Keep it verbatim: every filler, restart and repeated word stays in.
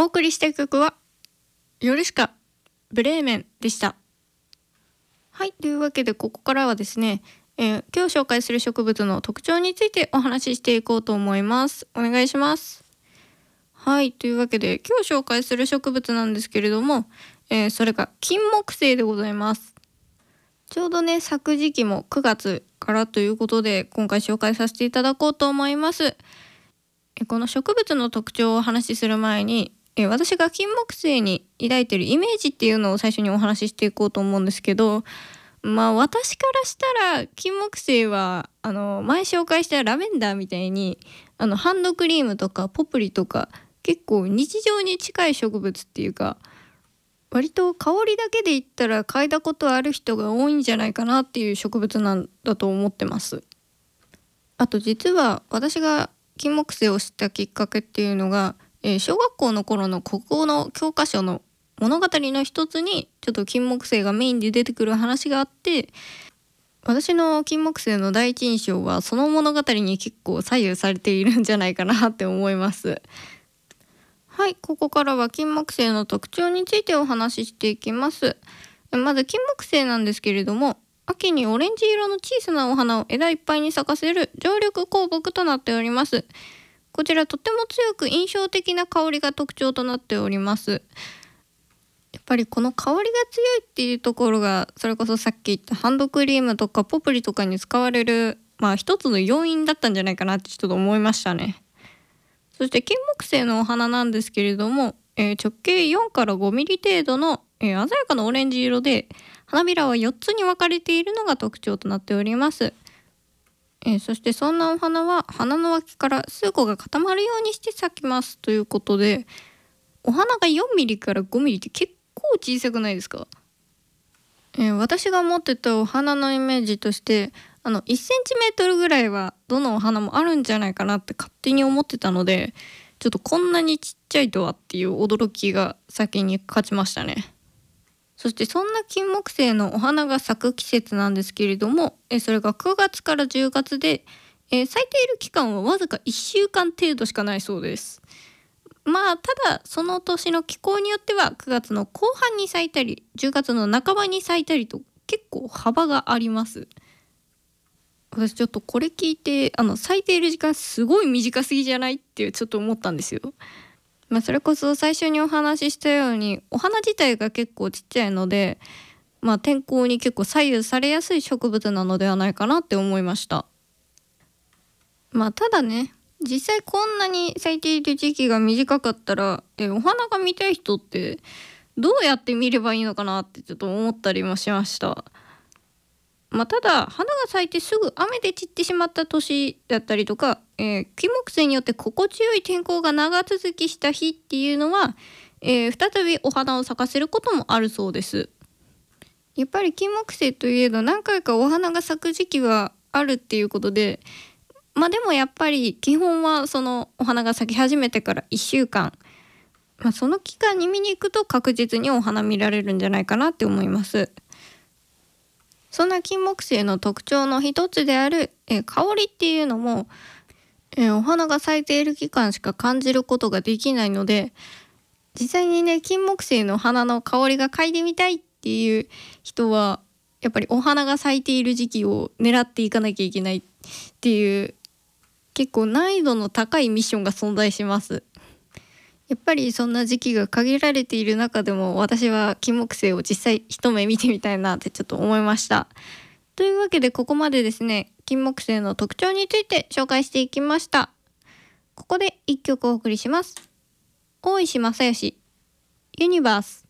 お送りした曲はヨルシカブレーメンでした。はい、というわけでここからはですね、えー、今日紹介する植物の特徴についてお話ししていこうと思います。お願いします。はい、というわけで今日紹介する植物なんですけれども、えー、それが金木犀でございます。ちょうどね、咲く時期もくがつからということで今回紹介させていただこうと思います。えこの植物の特徴をお話しする前に、え私が金木犀に抱いているイメージっていうのを最初にお話ししていこうと思うんですけど、まあ私からしたら金木犀はあの前紹介したラベンダーみたいにあのハンドクリームとかポプリとか結構日常に近い植物っていうか、割と香りだけで言ったら嗅いだことある人が多いんじゃないかなっていう植物なんだと思ってます。あと実は私が金木犀を知ったきっかけっていうのが、えー、小学校の頃の国語の教科書の物語の一つにちょっと金木犀がメインで出てくる話があって、私の金木犀の第一印象はその物語に結構左右されているんじゃないかなって思います。はい、ここからは金木犀の特徴についてお話ししていきます。まず金木犀なんですけれども、秋にオレンジ色の小さなお花を枝いっぱいに咲かせる常緑高木となっております。こちらとても強く印象的な香りが特徴となっております。やっぱりこの香りが強いっていうところが、それこそさっき言ったハンドクリームとかポプリとかに使われるまあ一つの要因だったんじゃないかなってちょっと思いましたね。そして金木犀のお花なんですけれども、えー、直径よんからごミリ程度の、えー、鮮やかなオレンジ色で、花びらはよっつに分かれているのが特徴となっております。えー、そしてそんなお花は花の脇から数個が固まるようにして咲きますということで、お花がよんミリからごミリって結構小さくないですか？えー、私が持ってたお花のイメージとして、あのいちセンチメートルぐらいはどのお花もあるんじゃないかなって勝手に思ってたので、ちょっとこんなにちっちゃいとはっていう驚きが先に勝ちましたね。そしてそんな金木犀のお花が咲く季節なんですけれども、えそれがくがつからじゅうがつで、え咲いている期間はわずかいっしゅうかん程度しかないそうです。まあただその年の気候によってはくがつの後半に咲いたりじゅうがつの半ばに咲いたりと結構幅があります。私ちょっとこれ聞いて、あの咲いている時間すごい短すぎじゃないってちょっと思ったんですよ。まあ、それこそ最初にお話ししたようにお花自体が結構ちっちゃいので、まあ、天候に結構左右されやすい植物なのではないかなって思いました。まあただね、実際こんなに咲いている時期が短かったらえお花が見たい人ってどうやって見ればいいのかなってちょっと思ったりもしました。まあ、ただ花が咲いてすぐ雨で散ってしまった年だったりとか、えー、金木犀によって心地よい天候が長続きした日っていうのは、えー、再びお花を咲かせることもあるそうです。やっぱり金木犀といえど何回かお花が咲く時期はあるっていうことで、まあでもやっぱり基本はそのお花が咲き始めてからいっしゅうかん、まあ、その期間に見に行くと確実にお花見られるんじゃないかなって思います。そんな金木犀の特徴の一つである、えー、香りっていうのも、えー、お花が咲いている期間しか感じることができないので、実際にね金木犀の花の香りが嗅いでみたいっていう人はやっぱりお花が咲いている時期を狙っていかなきゃいけないっていう結構難易度の高いミッションが存在します。やっぱりそんな時期が限られている中でも私は金木犀を実際一目見てみたいなってちょっと思いました。というわけでここまでですね、金木犀の特徴について紹介していきました。ここで一曲お送りします。大石正義ユニバース。